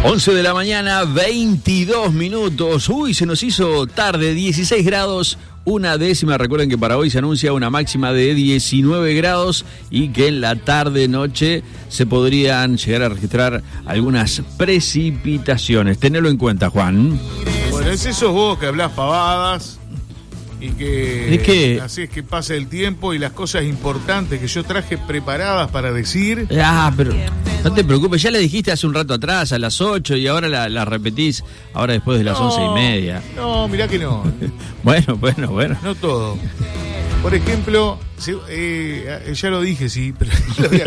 11 de la mañana, 22 minutos. Uy, se nos hizo tarde, 16 grados, una décima. Recuerden que para hoy se anuncia una máxima de 19 grados y que en la tarde-noche se podrían llegar a registrar algunas precipitaciones. Tenelo en cuenta, Juan. Bueno, es eso vos que hablás pavadas y que así es que pasa el tiempo y las cosas importantes que yo traje preparadas para decir. Pero no te preocupes, ya la dijiste hace un rato atrás, a las 8, y ahora la repetís ahora después de las 11:30. No, mirá que no. Bueno. No todo. Por ejemplo, ya lo dije, sí, pero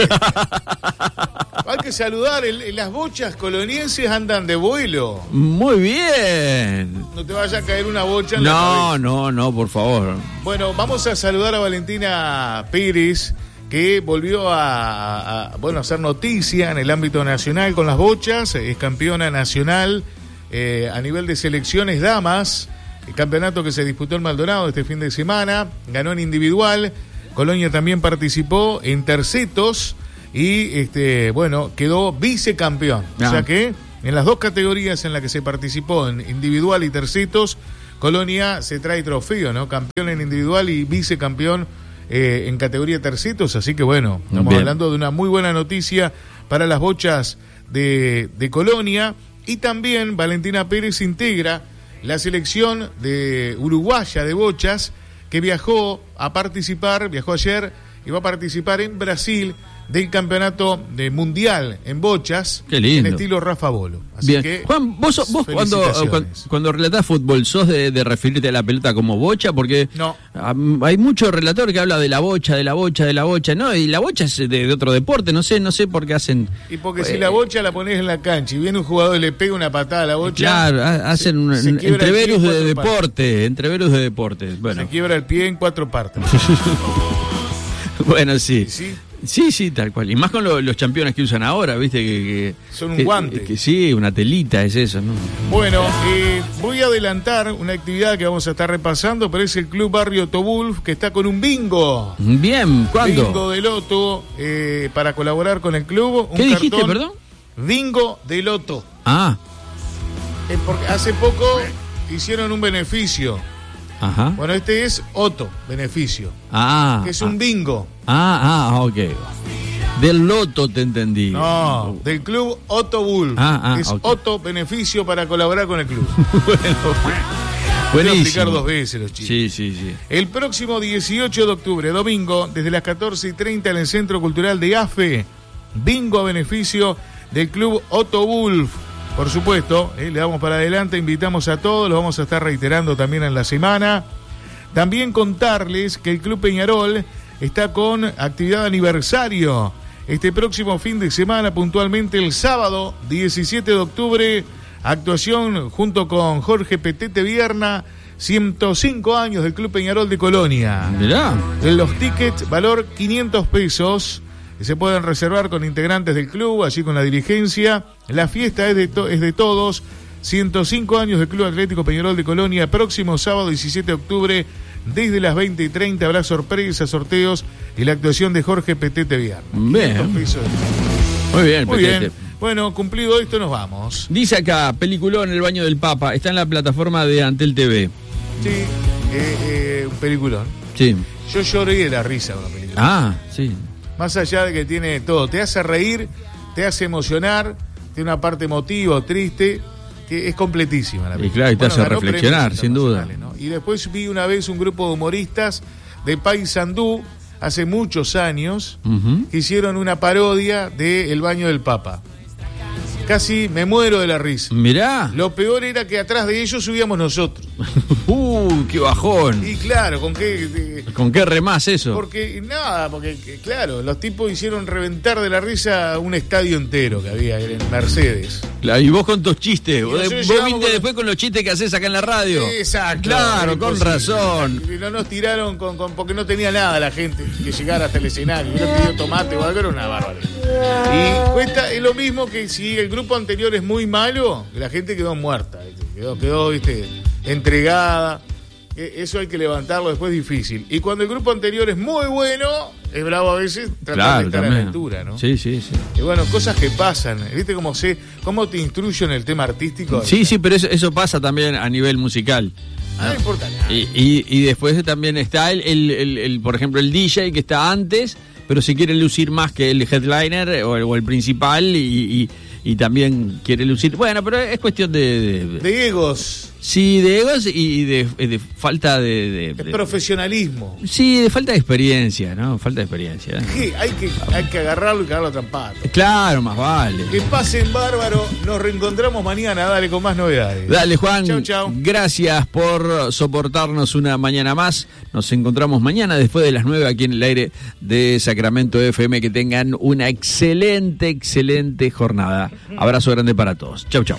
hay que saludar, las bochas colonienses andan de vuelo. Muy bien. No te vaya a caer una bocha en la cabeza. No, por favor. Bueno, vamos a saludar a Valentina Pérez, que volvió a hacer noticia en el ámbito nacional con las bochas. Es campeona nacional a nivel de selecciones damas. El campeonato que se disputó en Maldonado este fin de semana, ganó en individual. Colonia también participó en tercetos y quedó vicecampeón. O sea que en las dos categorías en las que se participó, en individual y tercetos, Colonia se trae trofeo, ¿no? Campeón en individual y vicecampeón en categoría tercetos. Así que bueno, estamos hablando de una muy buena noticia para las bochas de Colonia. Y también Valentina Pérez integra la selección de uruguaya de bochas que viajó ayer y va a participar en Brasil del campeonato mundial en bochas. Qué lindo. En estilo Rafa Bolo. Así bien. Que, Juan, vos cuando relatás fútbol, ¿sos de referirte a la pelota como bocha? Porque no. Hay mucho relator que habla de la bocha, ¿no? Y la bocha es de otro deporte, no sé por qué hacen. Y porque si la bocha la ponés en la cancha y viene un jugador y le pega una patada a la bocha. Claro, hacen entreveros de deporte. Bueno. Se quiebra el pie en 4 partes. Bueno, sí. Sí, tal cual. Y más con los campeones que usan ahora, ¿viste? Que son un guante. Sí, una telita es eso, ¿no? Bueno, voy a adelantar una actividad que vamos a estar repasando, pero es el Club Barrio Tobulf, que está con un bingo. Bien, ¿cuándo? Bingo de loto para colaborar con el club. ¿Qué dijiste, perdón? Bingo de loto. Porque hace poco hicieron un beneficio. Ajá. Bueno, este es Otto, beneficio. Que es un bingo. Ok. Del loto te entendí. No, del club Otto Bull. Es okay. Otto, beneficio para colaborar con el club. Voy a explicar 2 veces los chicos. Sí. El próximo 18 de octubre, domingo, desde las 14:30 en el Centro Cultural de AFE, bingo a beneficio del club Otto Wolf. Por supuesto, le damos para adelante, invitamos a todos, lo vamos a estar reiterando también en la semana. También contarles que el Club Peñarol está con actividad de aniversario. Este próximo fin de semana, puntualmente el sábado 17 de octubre, actuación junto con Jorge Petete Vierna, 105 años del Club Peñarol de Colonia. Mirá. Los tickets, valor 500 pesos. Se pueden reservar con integrantes del club, allí con la dirigencia. La fiesta es de todos. 105 años del Club Atlético Peñarol de Colonia. Próximo sábado 17 de octubre, desde las 20:30 habrá sorpresas, sorteos y la actuación de Jorge Petete Vierna. Bien. Muy bien. Bueno, cumplido esto, nos vamos. Dice acá, peliculón El baño del Papa. Está en la plataforma de Antel TV. Sí, un peliculón. Sí. Yo lloré de la risa con la película. Sí. Más allá de que tiene todo, te hace reír, te hace emocionar, tiene una parte emotiva o triste, que es completísima la película. Y claro, y te hace reflexionar, sin duda. ¿no? Y después vi una vez un grupo de humoristas de Paysandú, hace muchos años, que hicieron una parodia de El baño del Papa. Casi me muero de la risa. Mirá. Lo peor era que atrás de ellos subíamos nosotros. ¡Qué bajón! Y claro, ¿con qué remás eso? Porque claro, los tipos hicieron reventar de la risa un estadio entero que había en Mercedes. Claro, y vos con tus chistes. Vos viste después con los chistes que haces acá en la radio. Exacto. Claro, con razón. Y no nos tiraron porque no tenía nada la gente que llegara hasta el escenario. No pidió tomate o algo, era una bárbara. Y cuesta, es lo mismo que si el grupo anterior es muy malo, la gente quedó muerta. Quedó, viste, entregada. Eso hay que levantarlo, después es difícil. Y cuando el grupo anterior es muy bueno, es bravo a veces tratar de estar a la altura, ¿no? Sí. Y bueno, cosas que pasan. ¿Viste cómo te instruyo en el tema artístico? Sí, pero eso pasa también a nivel musical. No importa nada. Y después también está por ejemplo, el DJ que está antes, pero si quiere lucir más que el headliner o el principal y también quiere lucir. Bueno, pero es cuestión de egos. Sí, de egos y de falta de profesionalismo. Sí, de falta de experiencia, ¿no? Falta de experiencia. Sí, hay que agarrarlo y cagarlo a trampadas. Claro, más vale. Que pasen bárbaro. Nos reencontramos mañana, dale, con más novedades. Dale, Juan. Chau. Gracias por soportarnos una mañana más. Nos encontramos mañana después de las 9 aquí en el aire de Sacramento FM. Que tengan una excelente jornada. Abrazo grande para todos. Chau.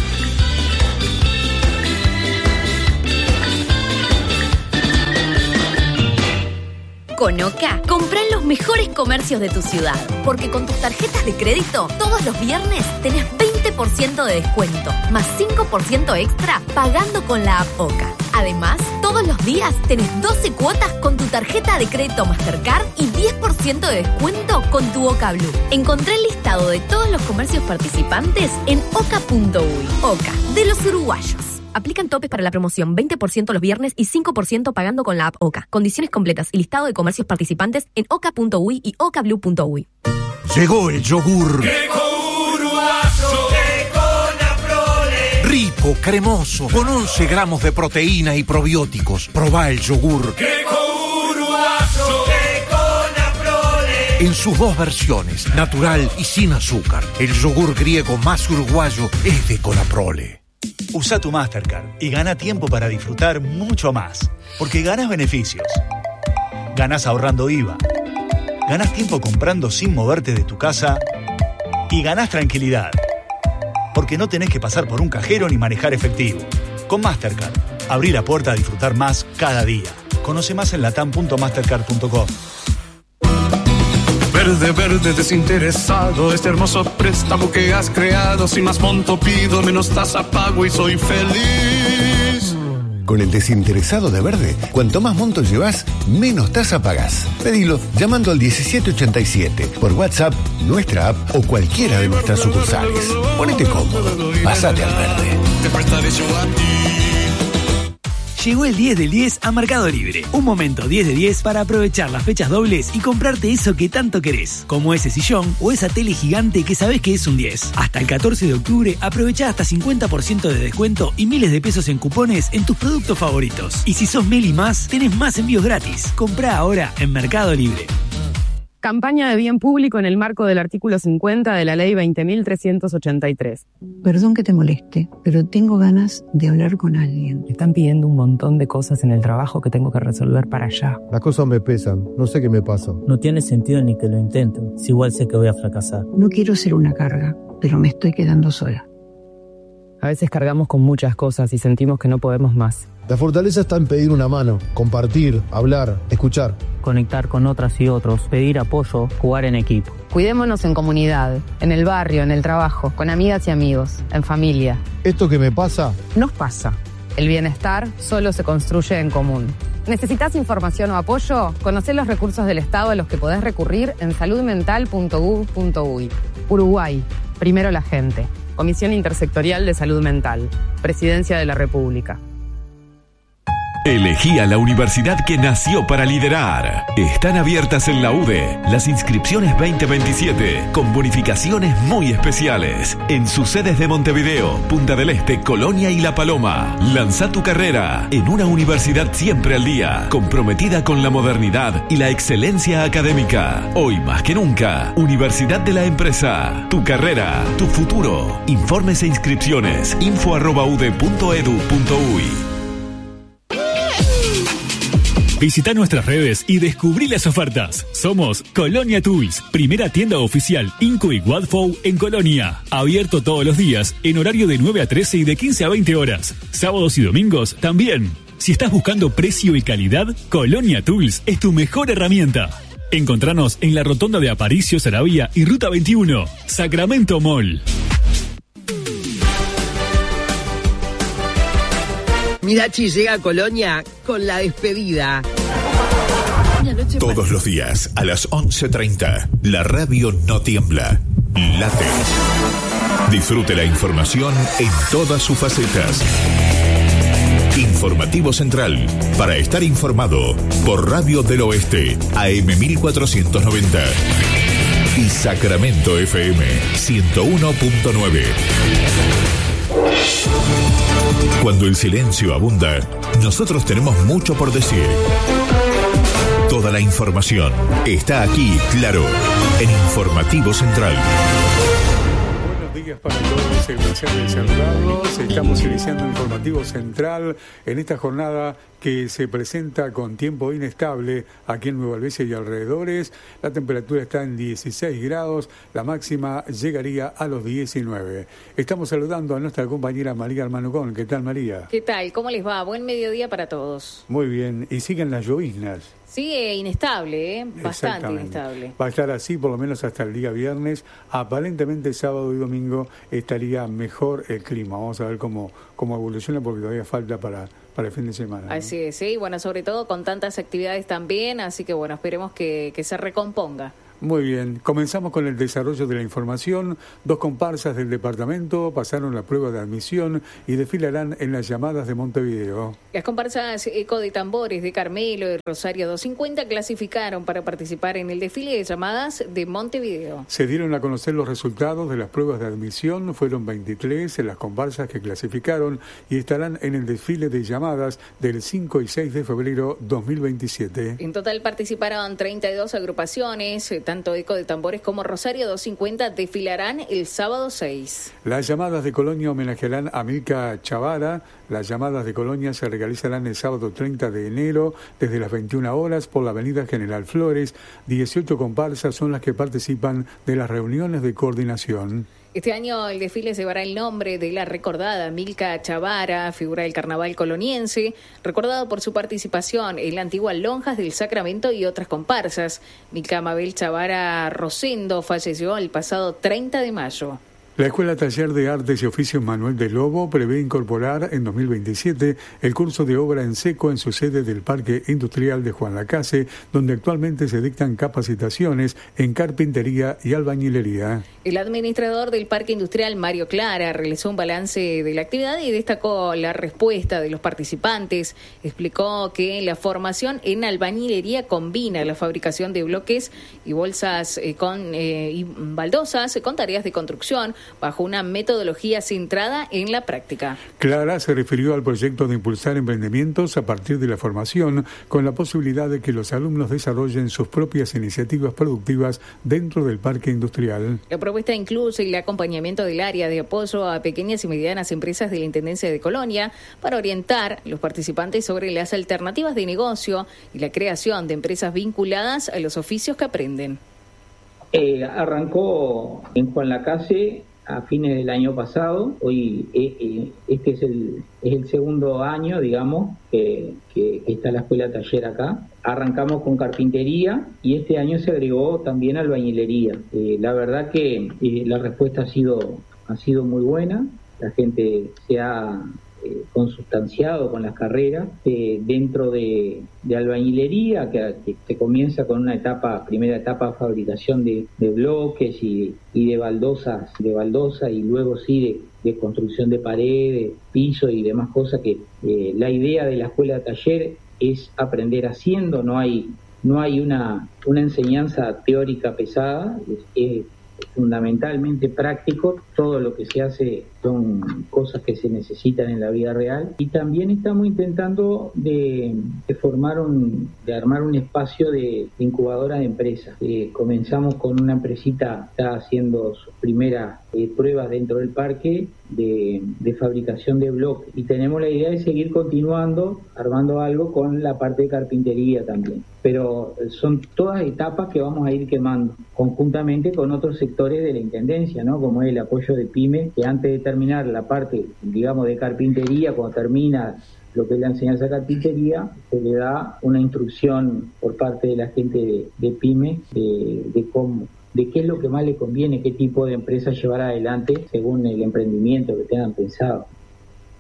Con OCA, comprá en los mejores comercios de tu ciudad, porque con tus tarjetas de crédito, todos los viernes tenés 20% de descuento, más 5% extra pagando con la app OCA. Además, todos los días tenés 12 cuotas con tu tarjeta de crédito Mastercard y 10% de descuento con tu OCA Blue. Encontrá el listado de todos los comercios participantes en oca.uy. OCA, de los uruguayos. Aplican topes para la promoción, 20% los viernes y 5% pagando con la app OCA. Condiciones completas y listado de comercios participantes en oca.uy y ocablue.uy. Llegó el yogur. Queco uruguayo, Queco Naprole. Rico, cremoso, con 11 gramos de proteína y probióticos. Probá el yogur. Queco uruguayo, Queco Naprole. En sus dos versiones, natural y sin azúcar. El yogur griego más uruguayo es de Conaprole. Usa tu Mastercard y gana tiempo para disfrutar mucho más. Porque ganas beneficios. Ganas ahorrando IVA. Ganas tiempo comprando sin moverte de tu casa. Y ganas tranquilidad. Porque no tenés que pasar por un cajero ni manejar efectivo. Con Mastercard, abrí la puerta a disfrutar más cada día. Conoce más en latam.mastercard.com. Verde, verde, desinteresado, este hermoso préstamo que has creado. Sin más monto pido, menos tasa pago y soy feliz. Con el desinteresado de Verde, cuanto más monto llevas, menos tasa pagás. Pedilo llamando al 1787, por WhatsApp, nuestra app o cualquiera de nuestras sucursales. Ponete cómodo, pasate al Verde. Te prestaré yo a ti. Llegó el 10 del 10 a Mercado Libre. Un momento 10 de 10 para aprovechar las fechas dobles y comprarte eso que tanto querés, como ese sillón o esa tele gigante que sabés que es un 10. Hasta el 14 de octubre aprovechá hasta 50% de descuento y miles de pesos en cupones en tus productos favoritos. Y si sos Meli Más, tenés más envíos gratis. Comprá ahora en Mercado Libre. Campaña de bien público en el marco del artículo 50 de la Ley 20.383. Perdón que te moleste, pero tengo ganas de hablar con alguien. Me están pidiendo un montón de cosas en el trabajo que tengo que resolver para allá. Las cosas me pesan, no sé qué me pasa. No tiene sentido ni que lo intenten, si igual sé que voy a fracasar. No quiero ser una carga, pero me estoy quedando sola. A veces cargamos con muchas cosas y sentimos que no podemos más. La fortaleza está en pedir una mano, compartir, hablar, escuchar. Conectar con otras y otros, pedir apoyo, jugar en equipo. Cuidémonos en comunidad, en el barrio, en el trabajo, con amigas y amigos, en familia. Esto que me pasa, nos pasa. El bienestar solo se construye en común. ¿Necesitas información o apoyo? Conocé los recursos del Estado a los que podés recurrir en saludmental.gov.uy. Uruguay, primero la gente. Comisión Intersectorial de Salud Mental. Presidencia de la República. Elegí a la universidad que nació para liderar. Están abiertas en la UDE las inscripciones 2027 con bonificaciones muy especiales en sus sedes de Montevideo, Punta del Este, Colonia y La Paloma. Lanza tu carrera en una universidad siempre al día, comprometida con la modernidad y la excelencia académica. Hoy más que nunca, Universidad de la Empresa. Tu carrera, tu futuro. Informes e inscripciones info@ude.edu.uy. Visita nuestras redes y descubrí las ofertas. Somos Colonia Toys, primera tienda oficial Inco y Wadfow en Colonia. Abierto todos los días, en horario de 9 a 13 y de 15 a 20 horas. Sábados y domingos también. Si estás buscando precio y calidad, Colonia Tools es tu mejor herramienta. Encontranos en la rotonda de Aparicio, Saravia y Ruta 21, Sacramento Mall. Mirachi llega a Colonia con la despedida. Todos los días a las 11:30, la radio no tiembla, late. Disfrute la información en todas sus facetas. Informativo Central, para estar informado, por Radio del Oeste, AM 1490. Y Sacramento FM 101.9. Cuando el silencio abunda, nosotros tenemos mucho por decir. Toda la información está aquí, claro, en Informativo Central. Buenos días para todos, el placer de saludarlos. Estamos iniciando Informativo Central en esta jornada que se presenta con tiempo inestable aquí en Nueva Albesia y alrededores. La temperatura está en 16 grados, la máxima llegaría a los 19. Estamos saludando a nuestra compañera María Armanucón. ¿Qué tal, María? ¿Qué tal? ¿Cómo les va? Buen mediodía para todos. Muy bien, y siguen las lloviznas. Sigue inestable, bastante inestable. Va a estar así por lo menos hasta el día viernes. Aparentemente sábado y domingo estaría mejor el clima. Vamos a ver cómo evoluciona porque todavía falta para el fin de semana, ¿no? Así es, sí. Bueno, sobre todo con tantas actividades también, así que bueno, esperemos que se recomponga. Muy bien, comenzamos con el desarrollo de la información. 2 comparsas del departamento pasaron la prueba de admisión y desfilarán en las llamadas de Montevideo. Las comparsas Eco de Tambores de Carmelo y Rosario 250 clasificaron para participar en el desfile de llamadas de Montevideo. Se dieron a conocer los resultados de las pruebas de admisión. Fueron 23 las comparsas que clasificaron y estarán en el desfile de llamadas del 5 y 6 de febrero 2027. En total participaron 32 agrupaciones. Tanto Eco de Tambores como Rosario 250 desfilarán el sábado 6. Las llamadas de Colonia homenajearán a Milka Chavara. Las llamadas de Colonia se realizarán el sábado 30 de enero desde las 21 horas por la avenida General Flores. 18 comparsas son las que participan de las reuniones de coordinación. Este año el desfile llevará el nombre de la recordada Milka Chavara, figura del carnaval coloniense, recordado por su participación en la antigua Lonjas del Sacramento y otras comparsas. Milka Mabel Chavara Rosendo falleció el pasado 30 de mayo. La Escuela Taller de Artes y Oficios Manuel de Lobo prevé incorporar en 2027 el curso de obra en seco en su sede del Parque Industrial de Juan Lacase, donde actualmente se dictan capacitaciones en carpintería y albañilería. El administrador del Parque Industrial, Mario Clara, realizó un balance de la actividad y destacó la respuesta de los participantes. Explicó que la formación en albañilería combina la fabricación de bloques y bolsas y baldosas con tareas de construcción, bajo una metodología centrada en la práctica. Clara se refirió al proyecto de impulsar emprendimientos a partir de la formación, con la posibilidad de que los alumnos desarrollen sus propias iniciativas productivas dentro del parque industrial. La propuesta incluye el acompañamiento del área de apoyo a pequeñas y medianas empresas de la Intendencia de Colonia para orientar a los participantes sobre las alternativas de negocio y la creación de empresas vinculadas a los oficios que aprenden. Arrancó en Juan Lacase a fines del año pasado. Hoy este es el segundo año, digamos, que está la escuela taller acá. Arrancamos con carpintería y este año se agregó también albañilería. La verdad que la respuesta ha sido muy buena. La gente se ha consustanciado con las carreras dentro de albañilería, que comienza con una primera etapa de fabricación de bloques y de baldosa y luego sí de construcción de paredes, piso y demás cosas, que la idea de la escuela de taller es aprender haciendo. No hay una enseñanza teórica pesada, es fundamentalmente práctico. Todo lo que se hace son cosas que se necesitan en la vida real, y también estamos intentando de armar un espacio de incubadora de empresas. Comenzamos con una empresita que está haciendo sus primeras pruebas dentro del parque de fabricación de bloques, y tenemos la idea de seguir continuando armando algo con la parte de carpintería también, pero son todas etapas que vamos a ir quemando conjuntamente con otros sectores de la Intendencia, ¿no? Como es el apoyo de PYME, que antes de terminar la parte, digamos, de carpintería, cuando termina lo que es la enseñanza de carpintería, se le da una instrucción por parte de la gente de PYME de qué es lo que más le conviene, qué tipo de empresa llevar adelante según el emprendimiento que tengan pensado.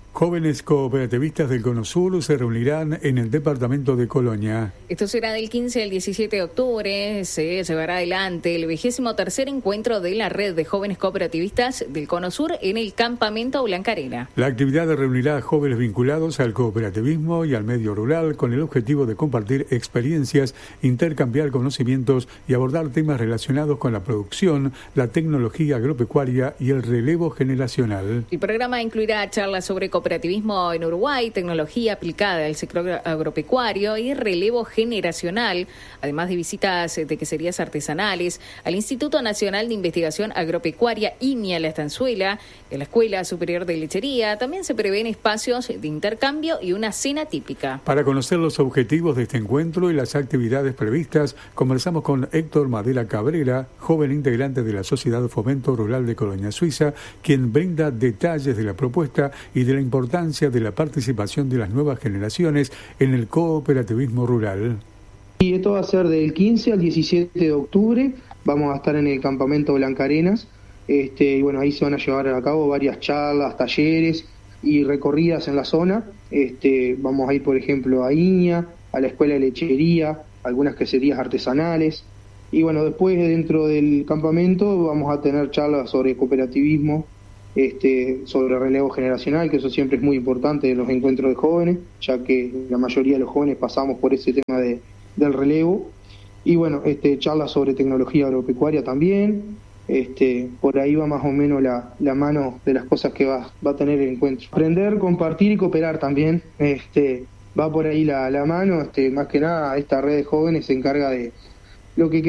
Jóvenes cooperativistas del Cono Sur se reunirán en el departamento de Colonia. Esto será del 15 al 17 de octubre. Se llevará adelante el 23º encuentro de la red de jóvenes cooperativistas del Cono Sur en el campamento Blanca Arena. La actividad reunirá a jóvenes vinculados al cooperativismo y al medio rural con el objetivo de compartir experiencias, intercambiar conocimientos y abordar temas relacionados con la producción, la tecnología agropecuaria y el relevo generacional. El programa incluirá charlas sobre cooperativismo en Uruguay, tecnología aplicada al sector agropecuario y relevo generacional, además de visitas de queserías artesanales al Instituto Nacional de Investigación Agropecuaria INIA La Estanzuela, en la Escuela Superior de Lechería. También se prevén espacios de intercambio y una cena típica. Para conocer los objetivos de este encuentro y las actividades previstas, conversamos con Héctor Madera Cabrera, joven integrante de la Sociedad Fomento Rural de Colonia Suiza, quien brinda detalles de la propuesta y de la importancia de la participación de las nuevas generaciones en el cooperativismo rural. Y esto va a ser del 15 al 17 de octubre, vamos a estar en el campamento Blanca Arenas, y bueno, ahí se van a llevar a cabo varias charlas, talleres y recorridas en la zona. Vamos a ir, por ejemplo, a Iña, a la Escuela de Lechería, algunas queserías artesanales, y bueno, después dentro del campamento vamos a tener charlas sobre cooperativismo, sobre relevo generacional, que eso siempre es muy importante en los encuentros de jóvenes, ya que la mayoría de los jóvenes pasamos por ese tema del relevo. Y bueno, charlas sobre tecnología agropecuaria también. Por ahí va más o menos la mano de las cosas que va a tener el encuentro. Aprender, compartir y cooperar también, va por ahí la mano. Más que nada, esta red de jóvenes se encarga de lo que